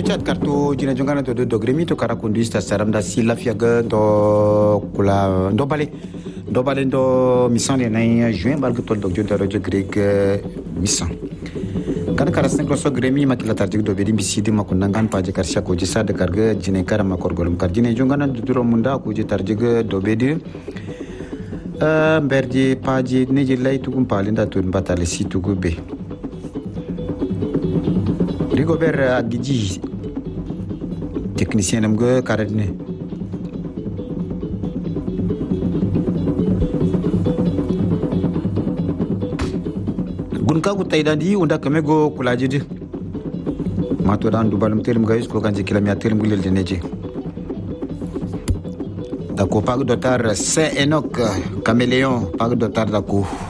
chat kartu jina jongana to dogremi to kara conduista saramda si lafiaga do kula do bale do mission le nay juin balgo tol dog jonta radio grek mission kan kara sen so gremi makila tarjig do bedi bisidi makunda ngan paje karsha ko jisa de karga jine kara makorgolum kar jine jongana duro munda ko je tarjig do bedi berji paje neji lay tugum palinda to batale si tugu be Rigobert Agiji technicien nam go karadne gunka gu taydandi unda kamego kulajidi mato dan dubalum terim gayus ko ganje kilami terim gulel de neje da ko pag dotar Saint Enoch Caméléon pag dotar da ko